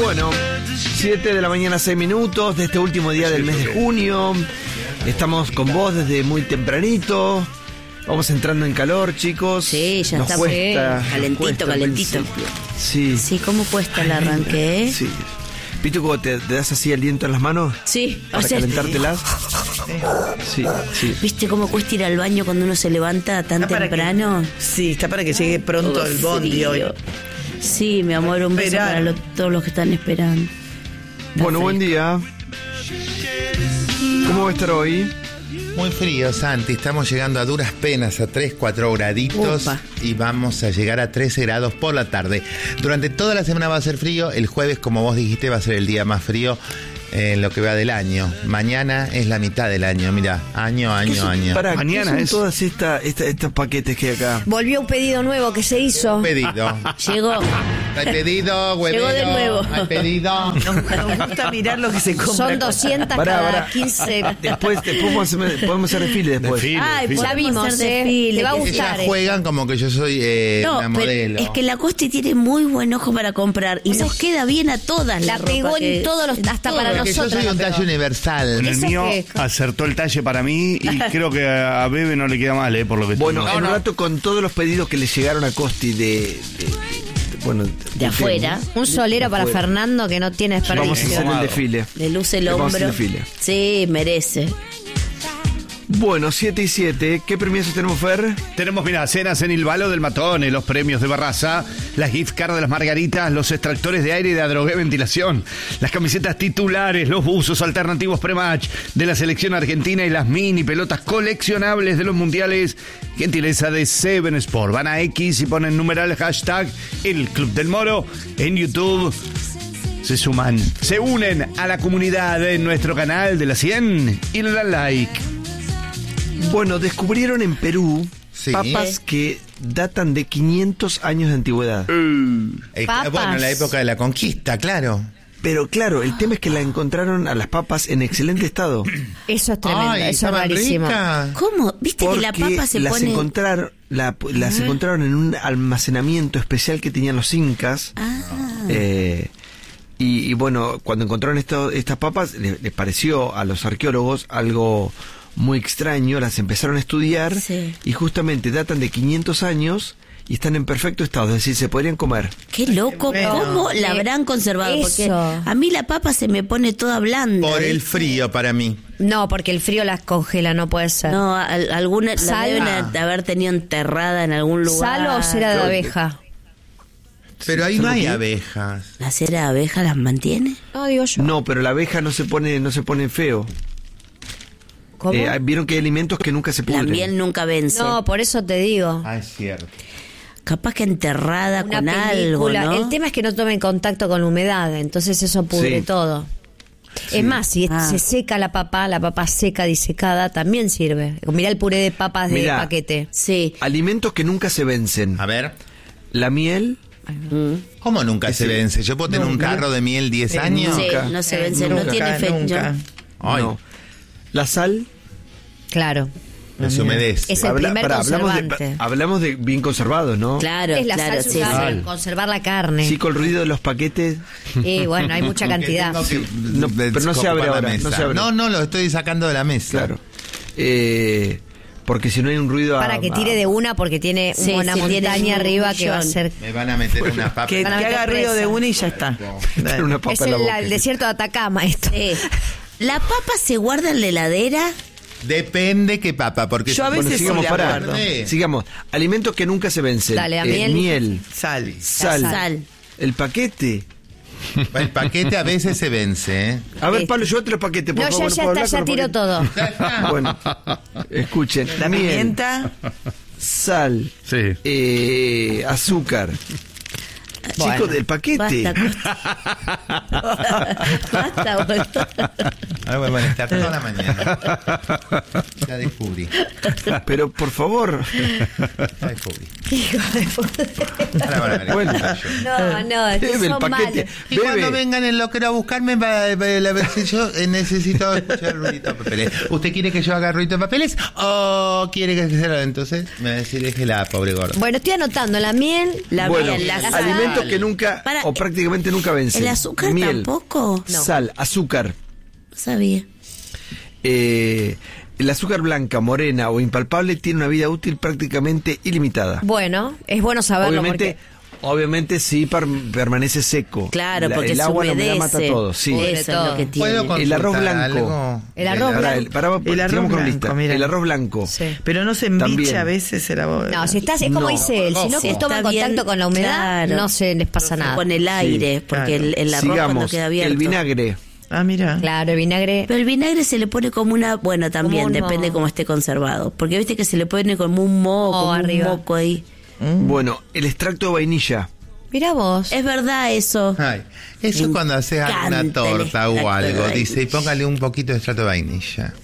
Bueno, 7 de la mañana, 6 minutos de este último día del mes de junio. Estamos con vos desde muy tempranito. Vamos entrando en calor, chicos. Sí, ya nos está cuesta, calentito, nos cuesta calentito. Sí. Sí, ¿cómo cuesta el arranque, Sí. ¿Viste cómo te das así aliento en las manos? Sí, Para calentártelas. Sí, sí. ¿Viste cómo cuesta ir al baño cuando uno se levanta tan temprano? Sí, está para que llegue pronto Todo el bondi frío. hoy. Sí, mi amor, un beso Esperar. para todos los que están esperando. Bueno, buen día. ¿Cómo va a estar hoy? Muy frío, Santi. Estamos llegando a duras penas a 3-4 graditos. Upa. Y vamos a llegar a 13 grados por la tarde. Durante toda la semana va a ser frío. El jueves, como vos dijiste, va a ser el día más frío en lo que va del año. Mañana es la mitad del año, mira, año. Para, Mañana ¿qué son es. todas estos paquetes que hay acá? Volvió un pedido nuevo que se hizo. Pedido. Llegó. Hay pedido, huevero. Llegó de nuevo. Hay pedido. Nos gusta mirar lo que se compra. Son 200 cada 15. Después podemos hacer desfile después. Ay, Ya podemos vimos, hacer desfile, te va a que gustar. Ellas juegan como que yo soy No, una pero modelo. es que la Costi tiene muy buen ojo para comprar y nos queda bien a todas. La ropa pegó que- en todos los, hasta todo. para Porque yo nosotros. soy un la talle pegó. universal. En el Eso mío que- acertó el talle para mí y creo que a Bebe no le queda mal, por lo que Bueno, estoy en viendo. un rato con todos los pedidos que le llegaron a Costi de afuera. Un solero para Afuera. Fernando que no tiene Vamos a hacer desperdicio. el desfile. Le luce el Le vamos a hombro. hacer desfile. Sí, merece. Bueno, 7 y 7. ¿Qué premios tenemos, Fer? Tenemos, mira, cenas en el Balo del Matone, los premios de Barraza, las gift cards de las Margaritas, los extractores de aire y de Adrogué Ventilación, las camisetas titulares, los buzos alternativos pre-match de la selección argentina y las mini pelotas coleccionables de los mundiales. Gentileza de Seven Sport. Van a X y ponen numeral hashtag El Club del Moro en YouTube. Se unen a la comunidad en nuestro canal de la 100 y le dan like. Bueno, descubrieron en Perú Sí. papas que datan de 500 años de antigüedad. Papas. Bueno, en la época de la conquista, claro. Pero claro, el tema es que la encontraron a las papas en excelente estado. Eso es tremendo, Ay, eso es estaban rarísimo. ricas. ¿Cómo? ¿Viste que la Porque papa se las pone...? encontraron, las encontraron en un almacenamiento especial que tenían los incas. Y bueno, cuando encontraron estas papas, les pareció a los arqueólogos algo muy extraño, las empezaron a estudiar Sí. y justamente datan de 500 años y están en perfecto estado, es decir, se podrían comer. Qué loco, Bueno. ¿cómo la habrán conservado? Porque Eso. a mí la papa se me pone toda blanda. Por el ¿viste? frío para mí. No, porque el frío las congela, no puede ser. No, alguna la Sal. deben haber tenido enterrada en algún lugar. ¿Sal o cera de abeja? Pero ahí no hay ¿qué? abejas. ¿La cera de abeja las mantiene? No, digo yo. No, pero la abeja no se pone feo. ¿Cómo? Vieron que hay alimentos que nunca se La pudren. miel nunca vence. No, por eso te digo. Ah, es cierto. Capaz que enterrada Una con película. algo, ¿no? El tema es que no tomen contacto con la humedad, entonces eso pudre Sí. todo. Es más, si Ah. se seca la papa seca, disecada, también sirve. Mirá el puré de papas de Mirá. paquete. Sí. Alimentos que nunca se vencen. A ver. La miel, ¿Cómo nunca se vence? Yo puedo tener un carro de miel 10 años. Sí, Nunca. no se vence, no Nunca, tiene fecha. nunca. Ay, no. La sal. Claro. no se humedece. Es el primer conservante. hablamos de bien conservados, ¿no? Claro, Es la claro, sal sí, usada sí. para conservar la carne. Sí, con el ruido de los paquetes. Y bueno, hay mucha cantidad. No, pero no se abre ahora, no se abre. No, lo estoy sacando de la mesa. Claro. Porque si no hay un ruido Para que tire de una porque tiene Sí, una sí, tiene montaña un arriba que va a millón. ser... Me van a meter una papa. Que Van a meter haga ruido presa. de una y ya está. una papa Es en la boca. el desierto de Atacama esto. Sí. ¿La papa se guarda en la heladera? Depende qué papa, porque Yo a Bueno, veces sigamos sí, para. de acuerdo. Sigamos. Alimentos que nunca se vencen. Dale, la miel. Miel, Sal. sal, Sal. el paquete. el paquete a veces se vence, ¿eh? A ver, Este. Pablo, llévate los paquetes, por No, favor. ya ¿puedo está, hablar ya con los tiró paquetes? todo. Bueno, escuchen. La miel, pimienta. sal, Sí. azúcar. Bueno. Chicos, del paquete. Basta, boludo. Ahora van a estar toda la mañana. Ya descubrí. Pero por favor. Ya descubrí. Hijo de puta. Ahora van a ver. Bueno. No, es que Bebe el son paquete. malos. Y cuando Bebe. vengan el loquero a buscarme, yo necesito escuchar el ruidito de papeles. ¿Usted quiere que yo haga ruidito de papeles o quiere que se lo? Entonces me va a decir, déjela, pobre gordo. Bueno, estoy anotando la miel, La Bueno, miel, la sal. alimentos Alimentos que nunca o prácticamente nunca vencen. ¿El azúcar Miel, tampoco? No. sal, azúcar. No sabía. El azúcar blanca, morena o impalpable tiene una vida útil prácticamente ilimitada. Bueno, es bueno saberlo Obviamente sí permanece seco. Claro, porque el se agua, la humedad humedece. mata todo. Sí. Eso es lo que tiene. ¿Puedo consultar El arroz blanco. algo? El arroz Del- blanco. El arroz blanco, mira. El arroz blanco. Sí. Pero no se embicha También. a veces el agua. No, si estás, es como No. dice él, si no Si toman está bien, contacto con la humedad, claro. no se les pasa nada. Con el aire, porque claro. el arroz cuando Sigamos. queda abierto. El vinagre. Ah, mira. Claro, el vinagre. Pero el vinagre se le pone como una... Bueno, también Como un depende moho. cómo esté conservado. Porque viste que se le pone como un moho, como arriba. un moco ahí. Bueno, el extracto de vainilla. Mirá vos. Es verdad eso. Ay, eso Me cuando haces alguna encanta el torta o extracto de algo, vainilla. dice, y póngale un poquito de extracto de vainilla.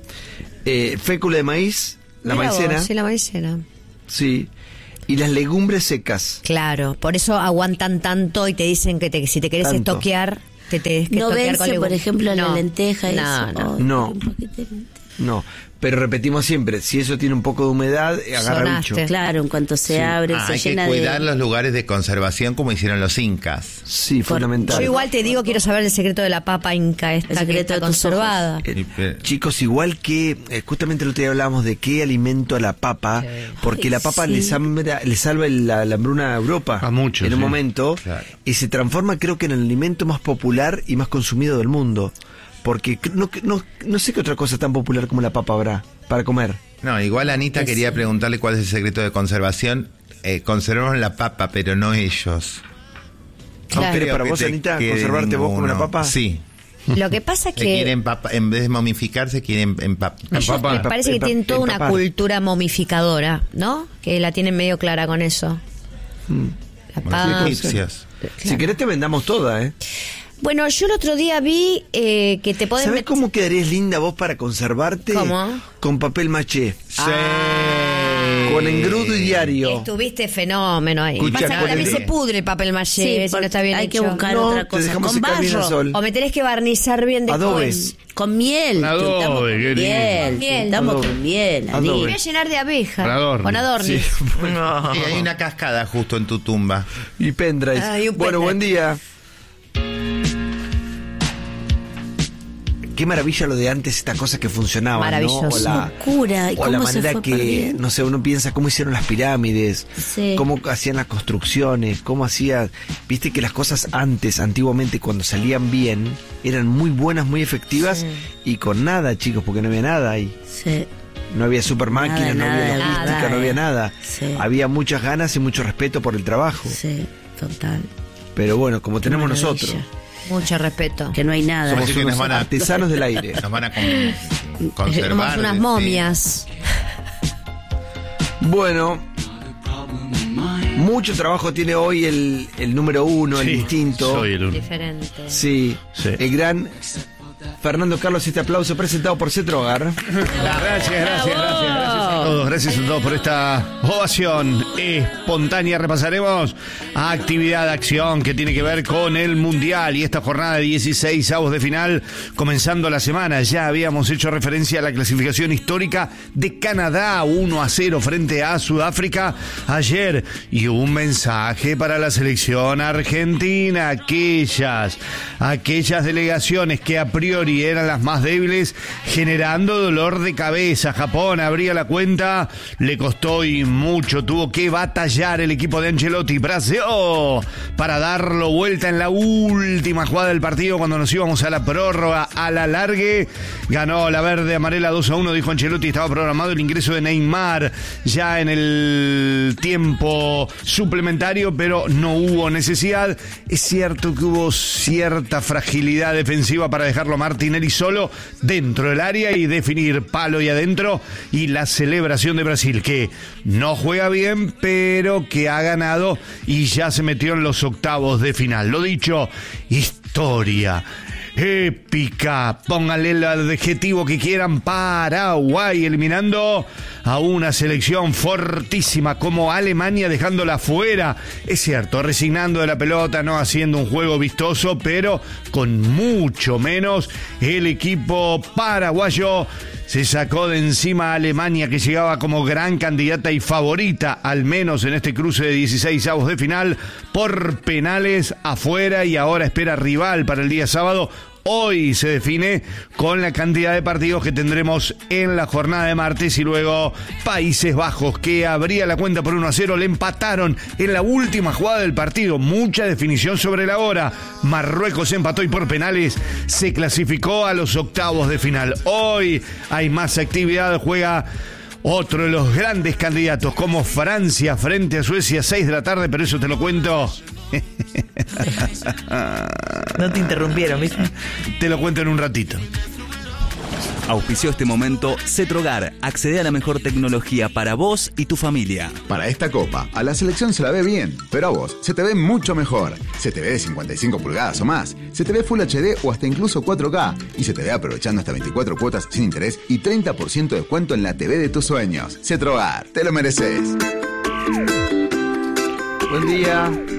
Fécula de maíz, la Mirá vos, maicena. sí, la maicena. Sí. Y las legumbres secas. Claro, por eso aguantan tanto y te dicen que si te querés Tanto. estoquear, te tenés que No estoquear con vence, por legumbres. ejemplo, la No. lenteja. No, eso. no. Ay, No. un poquito de lenteja. No. Pero repetimos siempre, si eso tiene un poco de humedad, agarra Sonaste. bicho. Claro, en cuanto se abre, se Hay que llena cuidar de... los lugares de conservación como hicieron los incas. Sí, fundamental. Yo igual te digo, quiero saber el secreto de la papa inca, esta El que secreto está de tus conservada. Chicos, igual que justamente el otro día hablábamos de qué alimento a la papa, porque Ay, la papa sí. le salva la hambruna a Europa A muchos, en un sí. momento, Claro. y se transforma creo que en el alimento más popular y más consumido del mundo, porque no sé qué otra cosa tan popular como la papa habrá para comer. No, igual Anita quería preguntarle cuál es el secreto de conservación. Conservamos la papa, pero no ellos. Claro. No ¿Pero creo para que vos, te Anita, quede conservarte vos como una ninguno. papa? Sí. Lo que pasa es Se quieren que papa, en vez de momificarse, quieren ellos papa. me parece que tienen toda una Empapar. cultura momificadora, ¿no? Que la tienen medio clara con eso. La Los papa. egipcios. Si querés te vendamos toda, ¿eh? Bueno, yo el otro día vi que te podés ¿Sabés met- cómo quedarías linda vos para conservarte? ¿Cómo? Con papel maché. Sí. Con engrudo y diario. Estuviste fenómeno ahí. Escucha, Pasa que con también el- se pudre el papel maché, Sí, si no porque está bien hay hecho. que buscar No, otra te cosa. dejamos Con secar bien al barro. sol. O me tenés que barnizar bien de Adobe. Con miel. Adobe, pintamos con qué lindo. miel. Miel. Pintamos Adobe. con miel. Adobe. Me Adil. voy a llenar de abejas. Con adornis. Con adornis. Sí. No. Y hay una cascada justo en tu tumba. Y pendrive. Ay, un Bueno, pendrive. buen día. Qué maravilla lo de antes, estas cosas que funcionaban, Maravilloso. ¿no? O la, Locura. ¿Y o la cómo se manera fue que, perdiendo? no sé, uno piensa cómo hicieron las pirámides, Sí. cómo hacían las construcciones, cómo hacía, viste que las cosas antes, antiguamente, cuando salían bien, eran muy buenas, muy efectivas, y con nada, chicos, porque no había nada ahí. Sí. No había super máquinas, no Nada, había nada, logística, nada. no había nada. Sí. Había muchas ganas y mucho respeto por el trabajo. Sí, total. Pero bueno, como tenemos Maravilla. nosotros, Mucho respeto. Que no hay nada. somos Así que unos nos van a- artesanos del aire. Nos van a conservar. Somos unas sí. momias. Bueno, mucho trabajo tiene hoy el número uno, el Sí, distinto. soy el uno. Diferente. Sí, Sí. el gran Fernando Carlos, este aplauso presentado por Cetro Hogar. Gracias a todos. Gracias a todos por esta ovación espontánea. Repasaremos actividad, acción que tiene que ver con el Mundial y esta jornada de 16 avos de final comenzando la semana. Ya habíamos hecho referencia a la clasificación histórica de Canadá 1-0 frente a Sudáfrica ayer y un mensaje para la selección argentina. Aquellas delegaciones que a priori eran las más débiles, generando dolor de cabeza. Japón abría la cuenta, le costó y mucho, tuvo que batallar el equipo de Ancelotti. Brasil para darlo vuelta en la última jugada del partido cuando nos íbamos a la prórroga, a la largue. Ganó la verde amarela 2-1, dijo Ancelotti. Estaba programado el ingreso de Neymar ya en el tiempo suplementario, pero no hubo necesidad. Es cierto que hubo cierta fragilidad defensiva para dejarlo Martinelli solo dentro del área y definir palo y adentro, y la celebración de Brasil, que no juega bien pero que ha ganado y ya se metió en los octavos de final. Lo dicho, historia épica, pónganle el adjetivo que quieran. Paraguay eliminando a una selección fortísima como Alemania, dejándola fuera. Es cierto, resignando de la pelota, no haciendo un juego vistoso, pero con mucho menos el equipo paraguayo se sacó de encima a Alemania, que llegaba como gran candidata y favorita, al menos en este cruce de 16avos de final, por penales afuera, y ahora espera rival para el día sábado. Hoy se define con la cantidad de partidos que tendremos en la jornada de martes, y luego Países Bajos, que abría la cuenta por 1-0, le empataron en la última jugada del partido. Mucha definición sobre la hora. Marruecos empató y por penales se clasificó a los octavos de final. Hoy hay más actividad, juega otro de los grandes candidatos, como Francia frente a Suecia, 6 de la tarde, pero eso te lo cuento. No te interrumpieron, ¿viste? Te lo cuento en un ratito. Auspició este momento Cetrogar. Accede a la mejor tecnología para vos y tu familia. Para esta copa, a la selección se la ve bien, pero a vos se te ve mucho mejor. Se te ve de 55 pulgadas o más. Se te ve Full HD o hasta incluso 4K. Y se te ve aprovechando hasta 24 cuotas sin interés y 30% de descuento en la TV de tus sueños. Cetrogar, te lo mereces. Buen día.